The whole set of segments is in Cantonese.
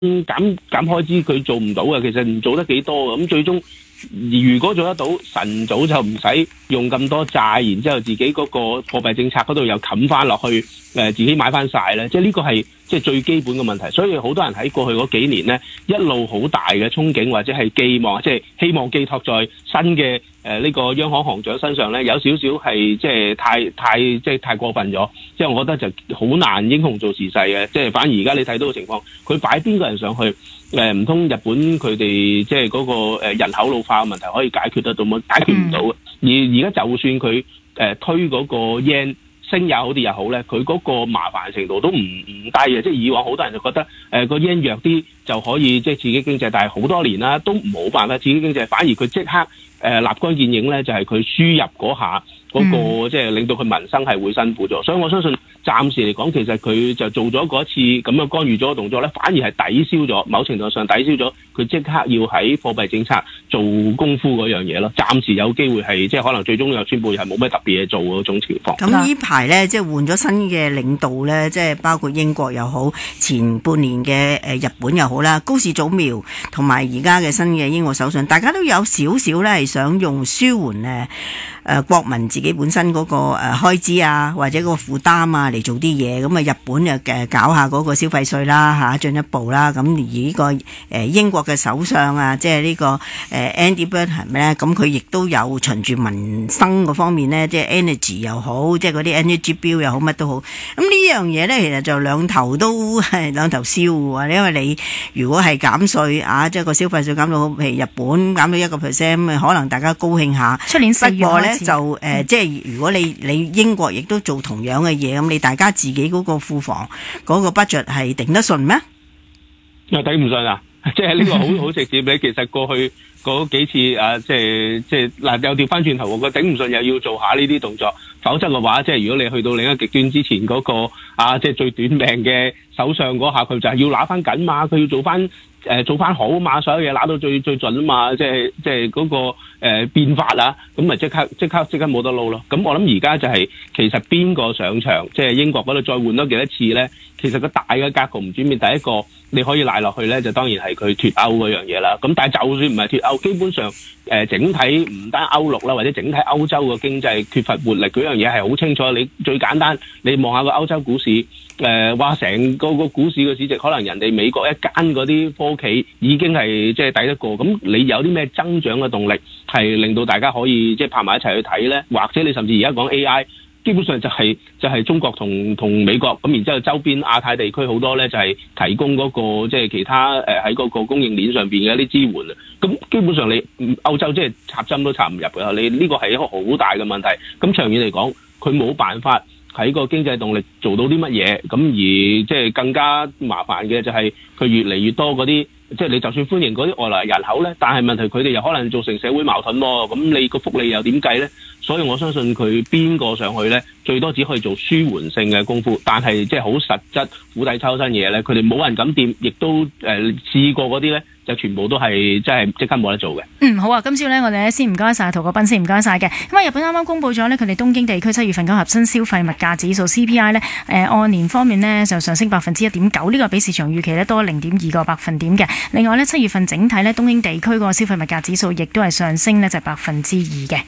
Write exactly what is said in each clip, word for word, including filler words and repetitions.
減減開支佢做唔到嘅，其實唔做得幾多嘅。咁最終如果做得到，晨早就唔使用咁多債，然之後自己嗰個貨幣政策嗰度又冚翻落去，誒、呃、自己買翻晒咧。即係呢個係即係最基本嘅問題。所以好多人喺過去嗰幾年咧，一路好大嘅憧憬或者係寄望，即係希望寄託在新嘅誒呢個央行行長身上咧，有少少係即係太太即係太過分咗。即係我覺得就好難英雄做時勢嘅。即係反而而家你睇到嘅情況，佢擺邊個人上去？誒唔通日本佢哋即係嗰個人口老化嘅問題可以解決得到嗎？解決唔到嘅。而而家就算佢誒推嗰個 yen 升也好跌也好咧，佢嗰個麻煩程度都唔唔低嘅。即係以往好多人就覺得誒個 yen 弱啲就可以即係刺激經濟，但係好多年啦都冇辦法刺激經濟，反而佢即刻誒立竿見影咧，就係佢輸入嗰下嗰個即係令到佢民生係會辛苦咗。所以我相信暫時嚟講，其實佢就做咗嗰一次咁樣干預咗嘅動作咧，反而係抵消咗某程度上抵消咗佢即刻要喺貨幣政策做功夫嗰樣嘢咯。暫時有機會係即係可能最終又宣佈係冇咩特別嘢做嗰種情況。 咁呢排咧即係換咗新嘅領導咧，即係包括英國又好，前半年嘅誒日本又好啦，高市早苗同埋而家嘅新嘅英國首相，大家都有少少咧係想用舒緩誒誒國民自己本身嗰個誒開支啊，或者嗰個負擔啊嚟做啲嘢。咁啊日本就誒搞下嗰個消費稅啦嚇，進一步啦。咁而呢個誒英國嘅首相啊，即係呢個誒 Andy Burnham 咧，咁佢亦都有循住民生嗰方面咧，即係 energy 又好，即係嗰啲 energy bill 又好，乜都好。咁呢樣嘢咧，其實就兩頭都係兩頭燒喎。因為你如果係減稅啊，即係個消費稅減到，譬如日本減到一個 percent， 可能大家高興下。 出年四月開始。 就誒、呃，即係如果你你英國亦都做同樣嘅嘢，咁你大家自己嗰個庫房嗰個 budget 係頂得順咩？ 又頂唔順啊！即係呢個好好直接。你其實過去嗰幾次啊，即係即係嗱，又調翻轉頭，我覺得頂唔順又要做下呢啲動作，否則嘅話，即係如果你去到另一個極端之前嗰、那個啊，即係最短命嘅首相嗰下，佢就係要拿翻緊嘛，佢要做翻。誒、呃、做翻好嘛，所有嘢拿到最最盡啊嘛，即係即係嗰個誒、呃、變法啊，咁咪即刻即刻即刻冇得撈咯。咁我諗而家就係、是、其實邊個上場，即係英國嗰度再換多幾多次咧？其實個大嘅格局唔轉變，第一個你可以賴落去咧，就當然係佢脫歐嗰樣嘢啦。咁但係就算唔係脫歐，基本上誒、呃、整體唔單歐陸啦，或者整體歐洲個經濟缺乏活力嗰樣嘢係好清楚。你最簡單，你望下個歐洲股市，誒話成個個股市嘅市值，可能人哋美國一間嗰啲科企已經係即係抵得過。咁你有啲咩增長嘅動力係令到大家可以即係拍埋一齊去睇咧？或者你甚至而家講 A I。基本上就係、是、就係、是、中國同同美國咁，然之後周邊亞太地區好多咧就係、是、提供嗰、那個即係、就是、其他誒喺嗰個供應鏈上邊嘅一啲支援啊。咁基本上你歐洲即係插針都插唔入嘅，你呢個係一個好大嘅問題。咁長遠嚟講，佢冇辦法喺個經濟動力做到啲乜嘢。咁而即係更加麻煩嘅就係佢越嚟越多嗰啲。即係你就算歡迎嗰啲外來人口咧，但係問題佢哋又可能造成社會矛盾喎。咁你個福利又點計咧？所以我相信佢邊個上去咧，最多只可以做舒緩性嘅功夫，但係即係好實質釜底抽薪嘢咧，佢哋冇人敢掂，亦都誒、呃、試過嗰啲咧，就全部都係即係即刻冇得做嘅。 嗯，好啊，今朝咧我哋咧先唔該晒陶國斌，先唔該晒嘅。咁啊，日本啱啱公布咗咧，佢哋東京地區七月份嘅核心消費物價指數 C P I 咧，誒按年方面咧就上升百分之一點九，呢個比市場預期咧多零點二個百分點嘅。另外咧，七月份整體咧東京地區個消費物價指數亦都係上升咧，就係百分之二嘅。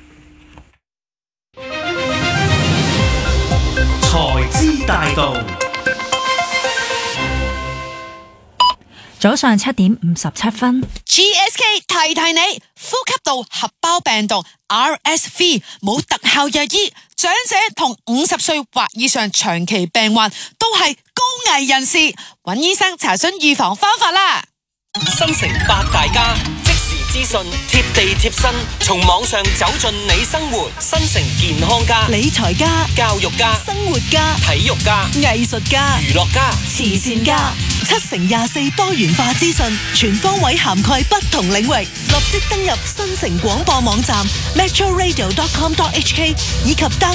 財資大道， 早上七點五十七分。 G S K 提提你，呼吸道合胞病毒 R S V 冇特效藥醫，長者同五十歲或以上長期病患都係高危人士，揾醫生查詢預防方法啦。 新城八大家，即時資訊，貼地貼身，從網上走進你生活。新城健康家、 理財家、 教育家、 生活家、 體育家、 藝術家、 娛樂家、 慈善家，七乘廿四多元化資訊，全方位涵蓋不同領域。立即登入新城廣播網站 metro radio dot com dot h k 以及